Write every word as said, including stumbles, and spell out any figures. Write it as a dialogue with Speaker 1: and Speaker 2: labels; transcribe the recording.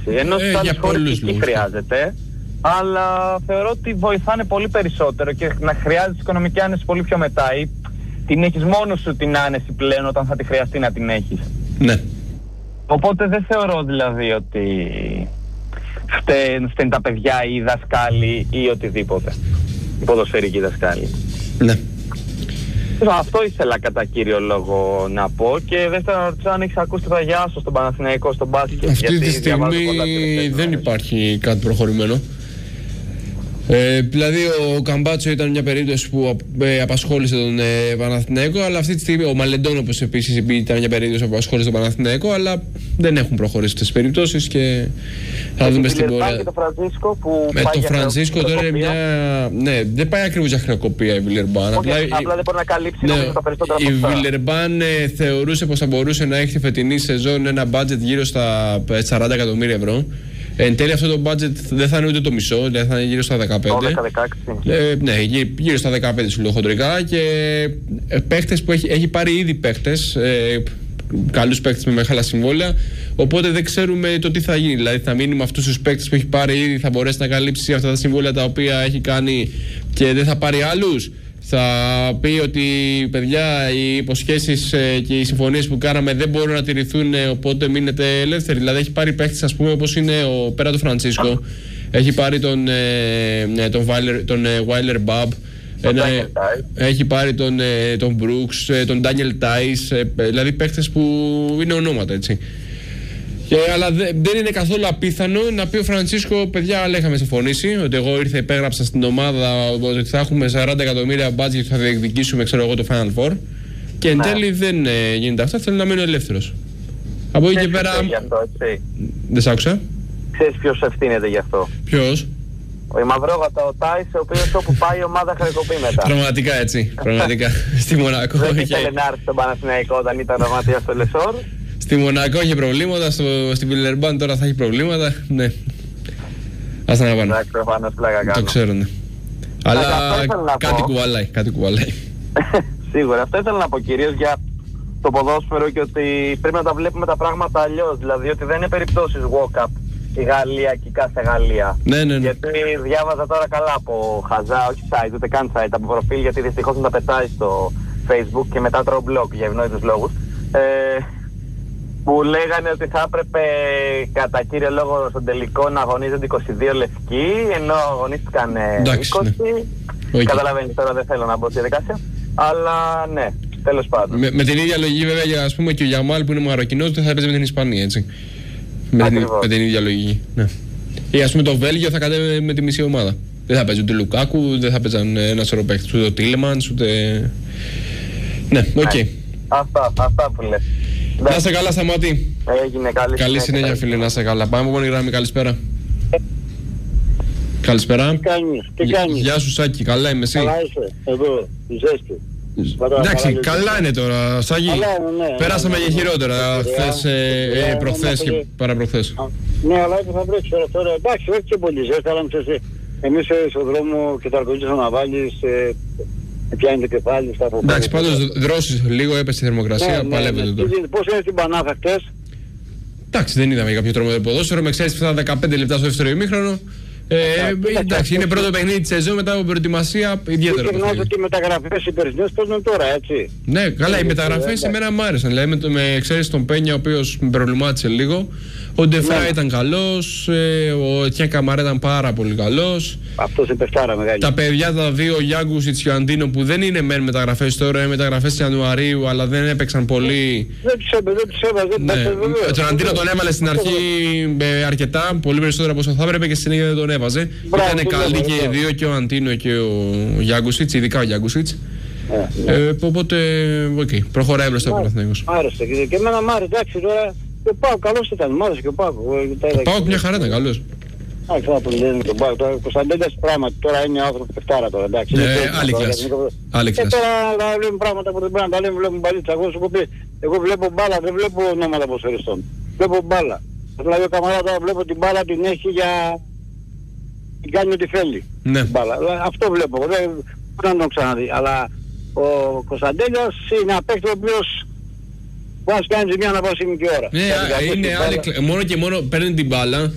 Speaker 1: Ενώ
Speaker 2: ε,
Speaker 1: στις άλλες χώρες εκεί χρειάζεται. Αλλά θεωρώ ότι βοηθάνε πολύ περισσότερο και να χρειάζεται οικονομική άνεση πολύ πιο μετά. Ή την έχεις μόνο σου την άνεση πλέον όταν θα τη χρειαστεί να την έχεις.
Speaker 2: Ναι.
Speaker 1: Οπότε δεν θεωρώ δηλαδή ότι φταίνουν, φταίνουν τα παιδιά ή οι δασκάλοι ή οτιδήποτε. Οι ποδοσφαιρικοί δασκάλοι.
Speaker 2: Ναι.
Speaker 1: Αυτό ήθελα κατά κύριο λόγο να πω. Και δεύτερον, να ρωτήσω αν έχεις ακούσει το Γιάσο στον Παναθηναϊκό, στον μπάσκετ.
Speaker 2: Αυτή τη στιγμή δεν υπάρχει κάτι προχωρημένο. Ε, δηλαδή ο Καμπάτσο ήταν μια περίπτωση που ε, απασχόλησε τον ε, Παναθηναϊκό, αλλά αυτή τη στιγμή ο Μαλεντόνοπος επίσης ήταν μια περίπτωση που απασχόλησε τον Παναθηναϊκό, αλλά δεν έχουν προχωρήσει αυτές τις περιπτώσεις και θα και δούμε στην πορεία.
Speaker 1: Και το Φρανσίσκο που
Speaker 2: με το Φρανσίσκο τώρα είναι μια... Ναι, δεν πάει ακριβώς για χρεοκοπία η Βιλερμπάν.
Speaker 1: Απλά, απλά δεν μπορεί να καλύψει ναι, τα περισσότερα.
Speaker 2: Η Βιλερμπάν ε, θεωρούσε πως θα μπορούσε να έχει τη φετινή σεζόν ένα budget γύρω στα σαράντα εκατομμύρια ευρώ. Εν τέλει αυτό το budget δεν θα είναι ούτε το μισό, δηλαδή θα είναι γύρω στα δεκαπέντε.
Speaker 1: δώδεκα δεκαέξι.
Speaker 2: Ε, ναι, γύρω στα δεκαπέντε σου λέω χοντρικά. Και παίχτες που έχει, έχει πάρει ήδη παίχτες, ε, καλούς παίχτες με μεγάλα συμβόλαια. Οπότε δεν ξέρουμε το τι θα γίνει. Δηλαδή θα μείνει με αυτούς τους παίχτες που έχει πάρει ήδη, θα μπορέσει να καλύψει αυτά τα συμβόλαια τα οποία έχει κάνει και δεν θα πάρει άλλους. Θα πει ότι παιδιά οι υποσχέσεις ε, και οι συμφωνίες που κάναμε δεν μπορούν να τηρηθούν, ε, οπότε μείνετε ελεύθεροι. Δηλαδή έχει πάρει παίχτες, ας πούμε, όπως είναι ο, πέρα του Φρανσίσκο, έχει πάρει τον, ε, τον, Weiler, τον ε, Weiler Bob, ένα, έχει πάρει τον, ε, τον Brooks, ε, τον Daniel Tice, ε, δηλαδή παίχτες που είναι ονόματα, έτσι. Και, αλλά δε, δεν είναι καθόλου απίθανο να πει ο Φρανσίσκο, παιδιά, αλλά είχαμε συμφωνήσει ότι εγώ ήρθα, υπέγραψα στην ομάδα ότι θα έχουμε σαράντα εκατομμύρια budget και θα διεκδικήσουμε, ξέρω εγώ, το Final Four. Και εν τέλει δεν ε, γίνεται αυτό, θέλει να μείνει ελεύθερος. Από εκεί και πέρα. Δεν σ' άκουσα.
Speaker 1: Ξέρεις ποιος ευθύνεται γι' αυτό?
Speaker 2: Ποιος?
Speaker 1: Ο Μαυρόγατα, ο Τάις, ο οποίος όπου πάει η ομάδα χρεοκοπεί μετά.
Speaker 2: Πραγματικά έτσι. Πραγματικά. Στη Μονακό.
Speaker 1: Δεν ήθελε να έρθει στον Παναθηναϊκό όταν ήταν τραυματίας στο Λεσόρ.
Speaker 2: Στη Μονακό είχε προβλήματα, στο, στη Βιλερμπάν τώρα θα έχει προβλήματα. Ναι. Ας να πάνε. Το ξέρω, ναι. Αλλά κάτι κουβαλάει, κάτι κουβαλάει.
Speaker 1: Σίγουρα. Αυτό ήθελα να πω κυρίως για το ποδόσφαιρο και ότι πρέπει να τα βλέπουμε τα πράγματα αλλιώς. Δηλαδή ότι δεν είναι περιπτώσεις walk-up η Γαλλία και η κάθε Γαλλία.
Speaker 2: Ναι, ναι, ναι.
Speaker 1: Γιατί διάβαζα τώρα καλά από χαζά, όχι site, ούτε καν site, από προφίλ, γιατί δυστυχώς μου τα πετάει στο Facebook και μετά τρώω blog για ευνόητους λόγους. Ε, που λέγανε ότι θα έπρεπε κατά κύριο λόγο στον τελικό να αγωνίζονται είκοσι δύο λευκοί, ενώ αγωνίστηκαν είκοσι. Ναι. Okay. Καταλαβαίνεις, τώρα δεν θέλω να μπω στη διαδικασία, αλλά ναι, τέλος πάντων. Με,
Speaker 2: με την ίδια λογική βέβαια, για, ας πούμε, και ο Γιαμάλ που είναι Μαροκινός δεν θα έπαιζε με την Ισπανία, έτσι. Με την, με την ίδια λογική. Ναι. Ή ας πούμε το Βέλγιο θα κατέβαινε με τη μισή ομάδα. Δεν θα παίζει ούτε Λουκάκου, δεν θα παίζαν ένα σωρό παίκτες, ούτε ο Τίλεμανς, ούτε... Ναι, οκ. Okay.
Speaker 1: Ναι. Αυτά, αυτά που λες.
Speaker 2: Να είσαι καλά, Σταμάτη.
Speaker 1: Έγινε, καλή,
Speaker 2: καλή συνέχεια, φίλε, να είσαι καλά. Πάμε από γραμμή, καλησπέρα. Καλησπέρα.
Speaker 3: Τι κάνεις, τι κάνεις.
Speaker 2: Γεια σου, Σάκη, καλά είμαι, εσύ?
Speaker 3: Καλά είσαι, εδώ, ζέστη.
Speaker 2: Εντάξει, καλά είναι τώρα, Σάκη.
Speaker 3: Ναι, ναι,
Speaker 2: πέρασαμε
Speaker 3: ναι,
Speaker 2: και χειρότερα χθες, ε, προχθές και παραπροχθές.
Speaker 3: Ναι, αλλά θα βρέξει τώρα, τώρα. Εντάξει, όχι και πολύ ζέστη, αλλά ξέρεις, εμείς στον δρόμο και το αρκολίτες να βάλεις, πιάνει το κεφάλι στα από.
Speaker 2: Εντάξει, πάντως δρόσεις λίγο, έπεσε η θερμοκρασία,
Speaker 3: ναι,
Speaker 2: παλεύετε
Speaker 3: ναι,
Speaker 2: τώρα.
Speaker 3: Πώς είναι στην Πανάθα χτες?
Speaker 2: Εντάξει, δεν είδαμε κάποιο τρόμο ποδόσφαιρο, με ξέρεις αυτά τα δεκαπέντε λεπτά στο δεύτερο ημίχρονο. Ε, εντάξει, είναι πρώτο παιχνίδι της σεζόν, μετά από προετοιμασία ιδιαίτερο.
Speaker 3: Και γνώριζα και οι μεταγραφές οι περσινές παίζουν τώρα, έτσι.
Speaker 2: Ναι, καλά, οι μεταγραφές εμένα μου άρεσαν. Δηλαδή, με ξέρεις τον Πένια, ο οποίος με προβλημάτισε λίγο. Ο Ντεφρά ναι. ήταν καλός, ε, ο Ετιέν Καμαρέ ήταν πάρα πολύ καλός.
Speaker 3: Αυτός είναι παιχτάρα μεγάλη.
Speaker 2: Τα παιδιά τα δύο, ο Γιάνγκουσιτς και ο Αντίνο, που δεν είναι μεν μεταγραφές τώρα, είναι μεταγραφές Ιανουαρίου, αλλά δεν έπαιξαν πολύ.
Speaker 3: Δεν τους έβαζε, δεν τους έβαζε.
Speaker 2: Ναι. Τον Αντίνο τον έβαλε στην αρχή με αρκετά, πολύ περισσότερο από όσο θα έπρεπε και στην συνέχεια δεν τον έβαζε. Ήταν καλοί και οι δύο, και ο Αντίνο και ο Γιάνγκουσιτς, ειδικά ο Γιάνγκουσιτς.
Speaker 3: Ναι.
Speaker 2: Ε, οπότε, okay, προχωράει μπροστά ο Παναθηναϊκός.
Speaker 3: Άρεσε και εμένα μ' άρεσε, εντάξει τώρα. Και ο Πάοκ καλός ήταν, μ' άρεσε και ο Πάοκ.
Speaker 2: Ο Πάοκ μια χαρά ήταν καλός.
Speaker 3: Εντάξει, θα τον λένε τον Πάοκ. Τώρα ο Κωνσταντέλιας πράγματι τώρα είναι άνθρωπος παιχτάρα τώρα, εντάξει.
Speaker 2: Ε, άλλη κλάση. Άλλη κλάση.
Speaker 3: Και τώρα βλέπουμε πράγματα που δεν πρέπει να τα λέμε, βλέπουμε μπαλίτσα. Εγώ σου έχω πει, εγώ βλέπω μπάλα, δεν βλέπω ονόματα ποδοσφαιριστών. Βλέπω μπάλα. Δηλαδή ο Καμαρά τώρα βλέπω την μπάλα την έχει για... την κάνει ό,τι θέλει.
Speaker 2: Ναι.
Speaker 3: Μπάλα. Αυτό βλέπω, δεν να τον ξαναδεί. Αλλά ο Κωνσταντέλιας είναι ένα παίκτης ο οποίος Βάζει κάνει ζημιά να πάει σε μικρή ώρα.
Speaker 2: Ναι, είναι άλλη, μόνο και μόνο παίρνει την μπάλα.